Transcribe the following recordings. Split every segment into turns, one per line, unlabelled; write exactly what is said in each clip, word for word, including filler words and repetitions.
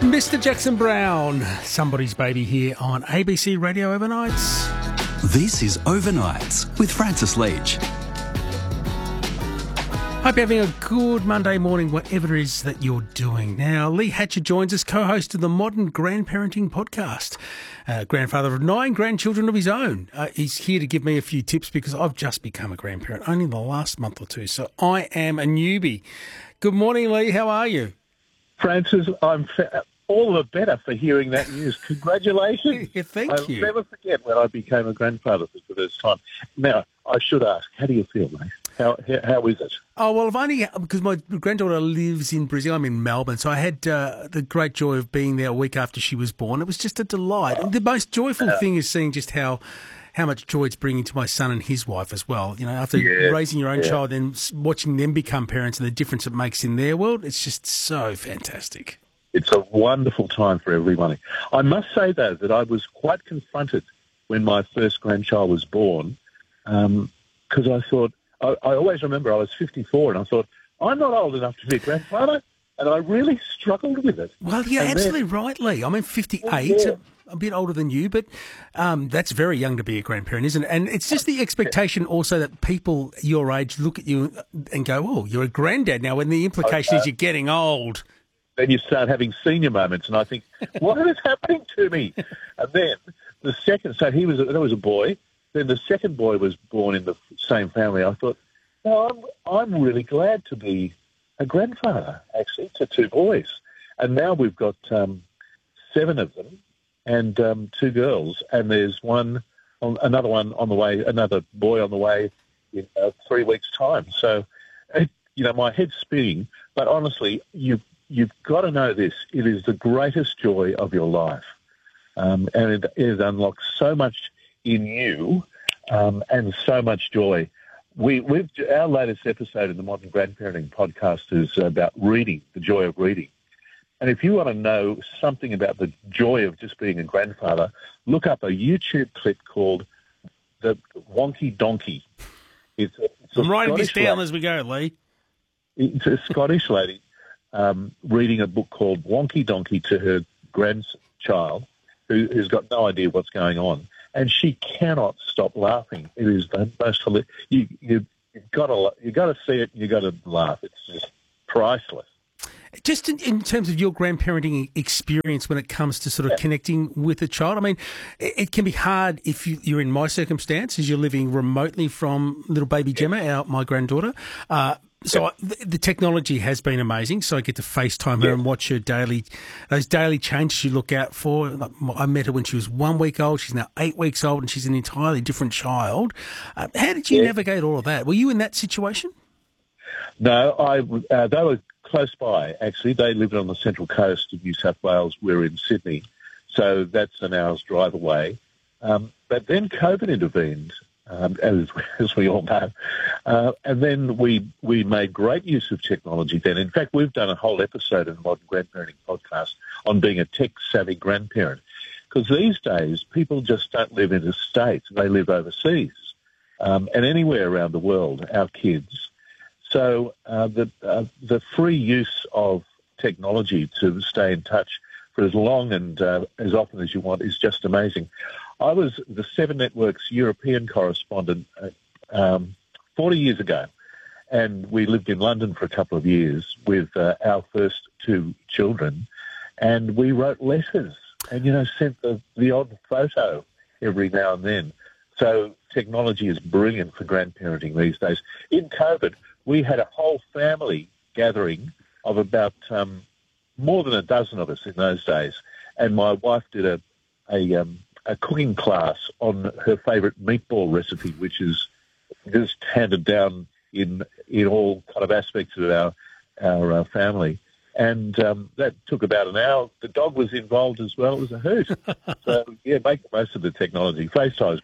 Mister Jackson Brown, Somebody's Baby here on A B C Radio Overnights.
This is Overnights with Francis Leach.
Hope you're having a good Monday morning, whatever it is that you're doing. Now, Lee Hatcher joins us, co-host of the Modern Grandparenting Podcast. Uh, grandfather of nine grandchildren of his own. Uh, he's here to give me a few tips because I've just become a grandparent only in the last month or two, so I am a newbie. Good morning, Lee. How are you?
Francis, I'm fa- all the better for hearing that news. Congratulations.
Yeah, thank
I'll
you.
I'll never forget when I became a grandfather for the first time. Now, I should ask, how do you feel, mate? How, how, how is it?
Oh, well, I've only, because my granddaughter lives in Brazil, I'm in Melbourne, so I had uh, the great joy of being there a week after she was born. It was just a delight. And the most joyful uh, thing is seeing just how how much joy it's bringing to my son and his wife as well. You know, after
yeah,
raising your own
yeah.
child and watching them become parents and the difference it makes in their world, it's just so fantastic.
It's a wonderful time for everybody. I must say, though, that I was quite confronted when my first grandchild was born, because um, I thought, I, I always remember I was fifty-four and I thought, I'm not old enough to be a grandfather, and I really struggled with it.
Well, you're
and
absolutely
then,
right, Lee. I'm fifty-eight,
yeah.
a bit older than you, but um, that's very young to be a grandparent, isn't it? And it's just the expectation also that people your age look at you and go, oh, you're a granddad now, when the implication
uh,
is you're getting old.
Then you start having senior moments, and I think, what is happening to me? And then the second, so he was, there was a boy. Then the second boy was born in the same family. I thought, no, I'm, I'm really glad to be a grandfather, actually, to two boys. And now we've got um, seven of them and um, two girls, and there's one, on, another one on the way, another boy on the way in uh, three weeks' time. So, it, you know, my head's spinning. But honestly, you you've got to know this: it is the greatest joy of your life, um, and it, it unlocks so much in you, um, and so much joy. We, we've, our latest episode in the Modern Grandparenting Podcast is about reading, the joy of reading. And if you want to know something about the joy of just being a grandfather, look up a YouTube clip called The Wonky Donkey. It's a, it's a
I'm writing this
Scottish
down
lady.
as we go, Lee.
It's a Scottish lady um, reading a book called Wonky Donkey to her grandchild who, who's got no idea what's going on. And she cannot stop laughing. It is the most hilarious. You you you've got to you got to see it. You got to laugh. It's just priceless.
Just in, in terms of your grandparenting experience when it comes to sort of
yeah.
connecting with a child, I mean, it, it can be hard if you, you're in my circumstances. You're living remotely from little baby Gemma, our, my granddaughter. Uh, So
yeah.
I, the, the technology has been amazing. So I get to FaceTime her
yeah.
and watch her daily, those daily changes you look out for. Like, I met her when she was one week old. She's now eight weeks old, and she's an entirely different child. Uh, how did you
yeah.
navigate all of that? Were you in that situation?
No, I. Uh, they were close by. Actually, they lived on the central coast of New South Wales. We're in Sydney, so that's an hour's drive away. Um, but then COVID intervened. Um, as, as we all know. Uh, and then we we made great use of technology then. In fact, we've done a whole episode in the Modern Grandparenting Podcast on being a tech-savvy grandparent. Because these days, people just don't live in the States. They live overseas um, and anywhere around the world, our kids. So uh, the, uh, the free use of technology to stay in touch for as long and uh, as often as you want is just amazing. I was the Seven Network's European correspondent uh, um, forty years ago, and we lived in London for a couple of years with uh, our first two children, and we wrote letters and, you know, sent the, the odd photo every now and then. So technology is brilliant for grandparenting these days. In COVID, we had a whole family gathering of about um, more than a dozen of us in those days, and my wife did a a um, a cooking class on her favourite meatball recipe, which is just handed down in in all kind of aspects of our our uh, family. And um, that took about an hour. The dog was involved as well. It was a hoot. So, yeah, make the most of the technology. FaceTime is great.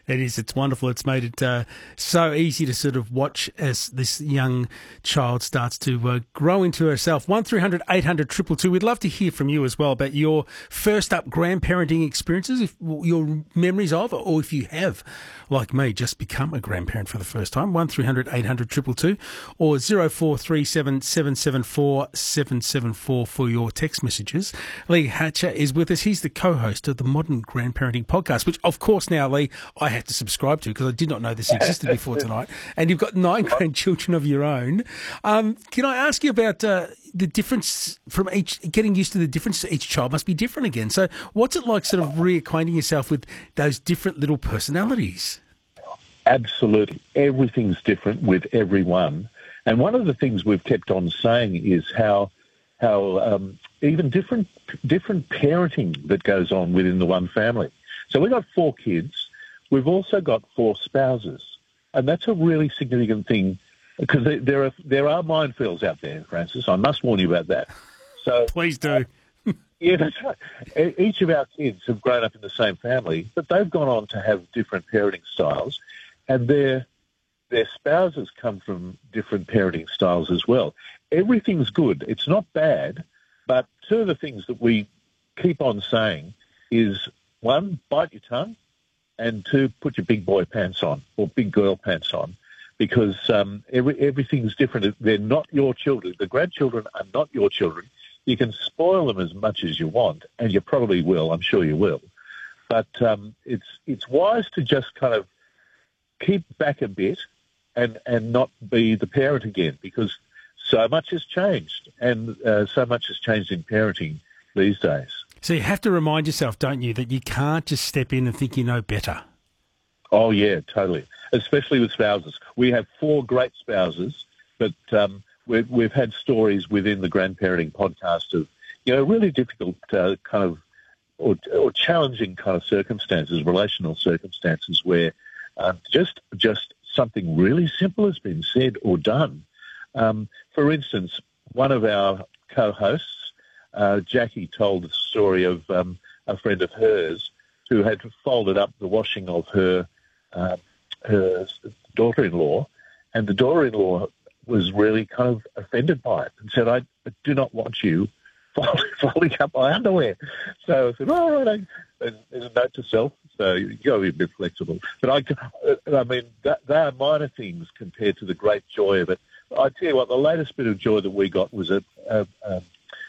It is. It's wonderful. It's made it uh, so easy to sort of watch as this young child starts to uh, grow into herself. one three hundred eight hundred two two two. We'd love to hear from you as well about your first up grandparenting experiences, if your memories of, or if you have, like me, just become a grandparent for the first time. one three hundred eight hundred two two two or zero four three seven seven seven four seven seven four for your text messages. Lee Hatcher is with us. He's the co-host of the Modern Grandparenting Podcast, which, of course, now, Lee, I had to subscribe to because I did not know this existed before tonight. And you've got nine grandchildren of your own. Um, can I ask you about uh, the difference from each, getting used to the difference? Each child must be different again. So what's it like sort of reacquainting yourself with those different little personalities?
Absolutely. Everything's different with everyone. And one of the things we've kept on saying is how how um, even different different parenting that goes on within the one family. So we've got four kids. We've also got four spouses. And that's a really significant thing because there are there are minefields out there, Francis. I must warn you about that. So
please do.
Yeah, that's right. Each of our kids have grown up in the same family, but they've gone on to have different parenting styles, and their their spouses come from different parenting styles as well. Everything's good. It's not bad, but two of the things that we keep on saying is, one, bite your tongue, and two, put your big boy pants on or big girl pants on, because um, every, everything's different. They're not your children. The grandchildren are not your children. You can spoil them as much as you want, and you probably will. I'm sure you will. But um, it's it's wise to just kind of keep back a bit and, and not be the parent again, because so much has changed, and uh, so much has changed in parenting these days.
So you have to remind yourself, don't you, that you can't just step in and think you know better.
Oh, yeah, totally, especially with spouses. We have four great spouses, but um, we've, we've had stories within the grandparenting podcast of, you know, really difficult uh, kind of or, or challenging kind of circumstances, relational circumstances where uh, just just something really simple has been said or done. Um, for instance, one of our co-hosts, uh, Jackie, told the story of um, a friend of hers who had folded up the washing of her uh, her daughter-in-law, and the daughter-in-law was really kind of offended by it and said, I do not want you folding up my underwear. So I said, all right, there's a note to self, so you've got to be a bit flexible. But I, I mean, that, they are minor things compared to the great joy of it. I tell you what, the latest bit of joy that we got was a, a, a,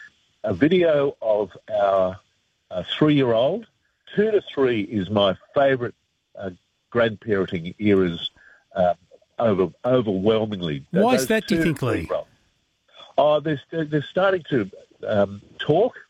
a video of our uh, three-year-old. Two to three is my favourite uh, grandparenting eras uh, over, overwhelmingly.
Why
Those
is that, do you think, Lee?
Oh, they're, they're starting to um, talk.